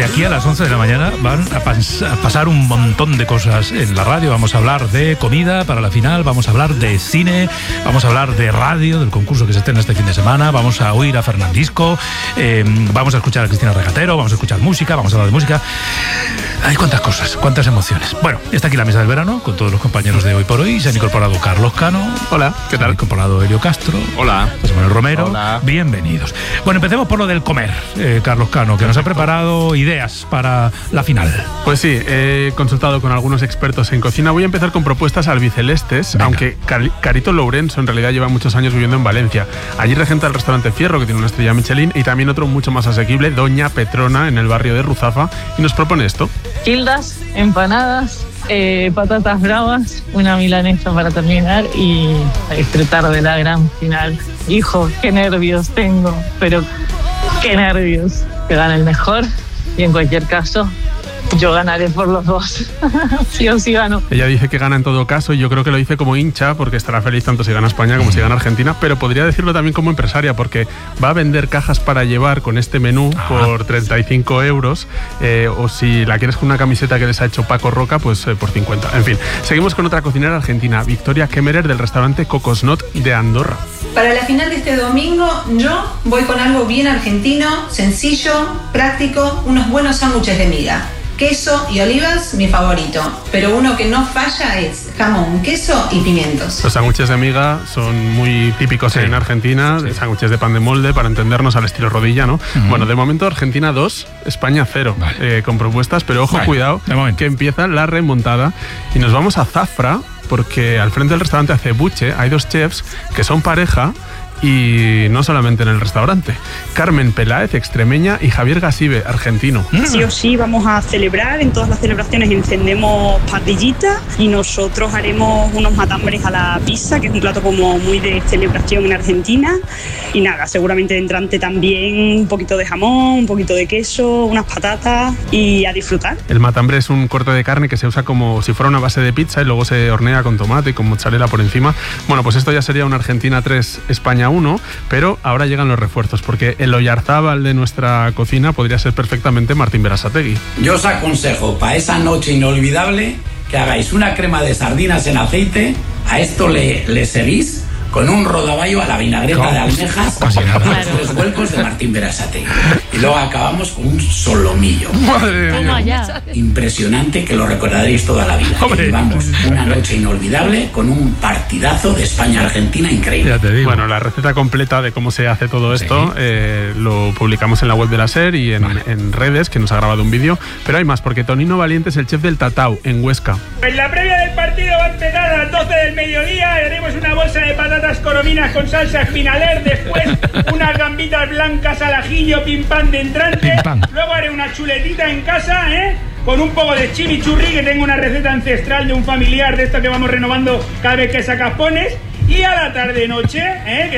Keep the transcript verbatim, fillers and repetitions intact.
De aquí a las once de la mañana van a, pas a pasar un montón de cosas en la radio. Vamos a hablar de comida para la final, vamos a hablar de cine, vamos a hablar de radio, del concurso que se estrena este fin de semana, vamos a oír a Fernandisco, eh, vamos a escuchar a Cristina Regatero, vamos a escuchar música, vamos a hablar de música. Hay cuántas cosas, cuántas emociones. Bueno, está aquí la mesa del verano con todos los compañeros de Hoy por Hoy. Se han incorporado Carlos Cano. Hola, ¿qué tal? Se ha incorporado Elio Castro. Hola. José Manuel Romero. Hola. Bienvenidos. Bueno, empecemos por lo del comer, eh, Carlos Cano, que nos ha preparado ideas para la final. Pues sí, he consultado con algunos expertos en cocina. Voy a empezar con propuestas albicelestes, Venga. aunque Carito Lourenço en realidad lleva muchos años viviendo en Valencia. Allí regenta el restaurante Fierro, que tiene una estrella Michelin, y también otro mucho más asequible, Doña Petrona, en el barrio de Ruzafa, y nos propone esto. Quildas, empanadas, eh, patatas bravas, una milanesa para terminar y a disfrutar de la gran final. Hijo, qué nervios tengo, pero qué nervios. Que gane el mejor y en cualquier caso yo ganaré por los dos. Sí o sí gano. Ella dice que gana en todo caso y yo creo que lo dice como hincha porque estará feliz tanto si gana España como si gana Argentina, pero podría decirlo también como empresaria porque va a vender cajas para llevar con este menú ah, por treinta y cinco euros eh, o si la quieres con una camiseta que les ha hecho Paco Roca, pues eh, por cincuenta. En fin, seguimos con otra cocinera argentina, Victoria Kemmerer, del restaurante Cocosnot de Andorra. Para la final de este domingo yo voy con algo bien argentino, sencillo, práctico, unos buenos sándwiches de miga. Queso y olivas, mi favorito. Pero uno que no falla es jamón, queso y pimientos. Los sándwiches de miga son muy típicos sí. en Argentina, sí. sándwiches de pan de molde, para entendernos, al estilo rodilla, ¿no? Uh-huh. Bueno, de momento Argentina dos, España cero, vale. eh, con propuestas, pero ojo, vale. cuidado, que empieza la remontada. Y nos vamos a Zafra, porque al frente del restaurante Acebuche hay dos chefs que son pareja. Y no solamente en el restaurante. Carmen Peláez, extremeña, y Javier Gasibe, argentino. Sí o sí vamos a celebrar, en todas las celebraciones encendemos parrillitas y nosotros haremos unos matambres a la pizza, que es un plato como muy de celebración en Argentina. Y nada, seguramente de entrante también un poquito de jamón, un poquito de queso, unas patatas y a disfrutar. El matambre es un corte de carne que se usa como si fuera una base de pizza y luego se hornea con tomate y con mozzarella por encima. Bueno, pues esto ya sería una Argentina tres, España uno, pero ahora llegan los refuerzos, porque el Oyarzábal de nuestra cocina podría ser perfectamente Martín Berasategui. Yo os aconsejo para esa noche inolvidable que hagáis una crema de sardinas en aceite, a esto le, le seguís con un rodaballo a la vinagreta ¿Cómo? de almejas con los tres vuelcos de Martín Berasategui. Y luego acabamos con un solomillo. Madre mía. Impresionante, que lo recordaréis toda la vida. Y vamos, una noche inolvidable con un partidazo de España-Argentina increíble. Ya te digo. Bueno, la receta completa de cómo se hace todo esto sí. eh, lo publicamos en la web de la SER y en, vale. en redes, que nos ha grabado un vídeo. Pero hay más, porque Tonino Valiente es el chef del Tatau, en Huesca. En la previa del partido va a empezar a las doce del mediodía. Haremos una bolsa de patatas corominas con salsa espinaler, después unas gambitas blancas al ajillo, pim pam de entrante, luego haré una chuletita en casa, ¿eh? Con un poco de chimichurri, que tengo una receta ancestral de un familiar de esto que vamos renovando cada vez que sacas pones, y a la tarde noche, ¿eh?